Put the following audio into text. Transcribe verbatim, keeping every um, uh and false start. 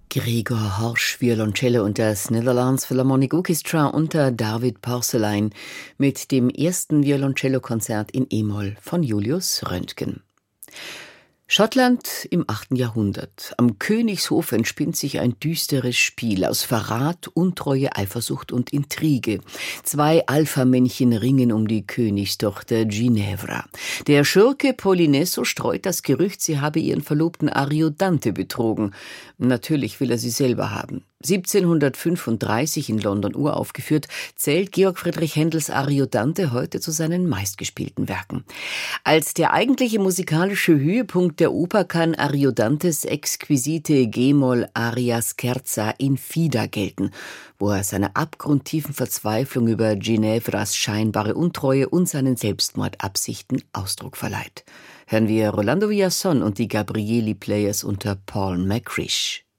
Gregor Horsch, Violoncello und das Netherlands Philharmonic Orchestra unter David Porcelein mit dem ersten Violoncellokonzert in E-Moll von Julius Röntgen. Schottland im achten Jahrhundert. Am Königshof entspinnt sich ein düsteres Spiel aus Verrat, Untreue, Eifersucht und Intrige. Zwei Alpha-Männchen ringen um die Königstochter Ginevra. Der Schurke Polinesso streut das Gerücht, sie habe ihren Verlobten Ariodante betrogen. Natürlich will er sie selber haben. siebzehnhundertfünfunddreißig in London uraufgeführt, zählt Georg Friedrich Händels Ariodante heute zu seinen meistgespielten Werken. Als der eigentliche musikalische Höhepunkt der Oper kann Ariodantes exquisite G-Moll-Aria Scherza in Fida gelten, wo er seiner abgrundtiefen Verzweiflung über Ginevras scheinbare Untreue und seinen Selbstmordabsichten Ausdruck verleiht. Hören wir Rolando Villazón und die Gabrieli Players unter Paul McCrish.